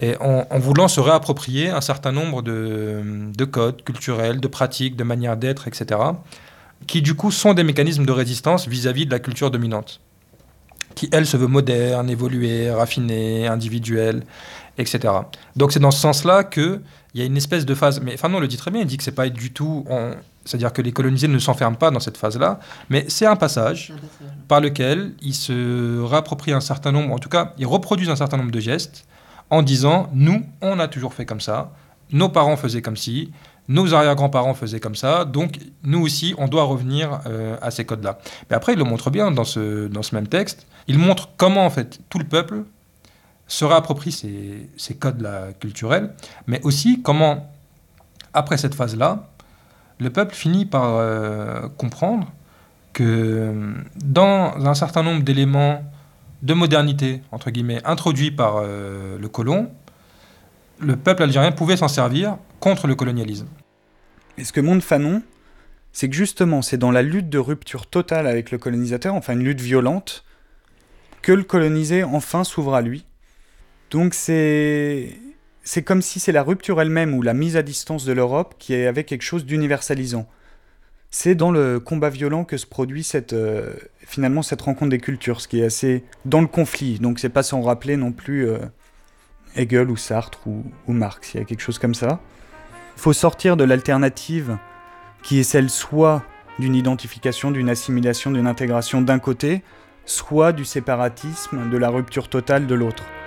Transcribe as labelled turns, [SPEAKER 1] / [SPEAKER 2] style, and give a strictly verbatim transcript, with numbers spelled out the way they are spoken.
[SPEAKER 1] et en, en voulant se réapproprier un certain nombre de, de codes culturels, de pratiques, de manières d'être, et cetera, qui du coup sont des mécanismes de résistance vis-à-vis de la culture dominante, qui elle se veut moderne, évoluée, raffinée, individuelle, et cetera. Donc c'est dans ce sens-là qu'il y a une espèce de phase, mais Fanon le dit très bien, il dit que c'est pas du tout, on, c'est-à-dire que les colonisés ne s'enferment pas dans cette phase-là, mais c'est un passage
[SPEAKER 2] Un passage.
[SPEAKER 1] par lequel ils se réapproprient un certain nombre, en tout cas, ils reproduisent un certain nombre de gestes en disant, nous, on a toujours fait comme ça, nos parents faisaient comme ci, nos arrière-grands-parents faisaient comme ça, donc nous aussi, on doit revenir euh, à ces codes-là. Mais après, il le montre bien dans ce, dans ce même texte, il montre comment, en fait, tout le peuple se réapproprie ces, ces codes-là culturels, mais aussi comment, après cette phase-là, le peuple finit par euh, comprendre que dans un certain nombre d'éléments de modernité, entre guillemets, introduits par euh, le colon, le peuple algérien pouvait s'en servir contre le colonialisme.
[SPEAKER 3] Et ce que montre Fanon, c'est que justement, c'est dans la lutte de rupture totale avec le colonisateur, enfin une lutte violente, que le colonisé enfin s'ouvre à lui. Donc c'est... c'est comme si c'est la rupture elle-même ou la mise à distance de l'Europe qui avait quelque chose d'universalisant. C'est dans le combat violent que se produit cette, euh, finalement cette rencontre des cultures, ce qui est assez dans le conflit. Donc c'est pas sans rappeler non plus euh, Hegel ou Sartre ou, ou Marx, il y a quelque chose comme ça. Il faut sortir de l'alternative qui est celle soit d'une identification, d'une assimilation, d'une intégration d'un côté, soit du séparatisme, de la rupture totale de l'autre.